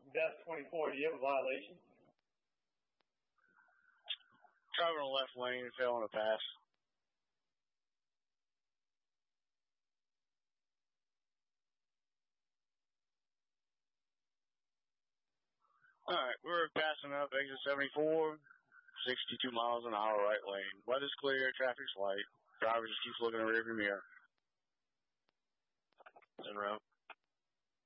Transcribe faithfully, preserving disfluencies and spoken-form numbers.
Death twenty-four, do you have a violation? Driver on the left lane fell on a pass. All right, we're passing up exit seventy-four, sixty-two miles an hour right lane. Weather's clear, traffic's light. Driver just keeps looking in the rearview mirror. En route.